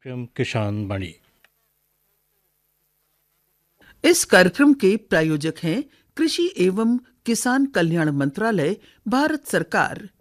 कार्यक्रम किसान वाणी। इस कार्यक्रम के प्रायोजक हैं कृषि एवं किसान कल्याण मंत्रालय, भारत सरकार।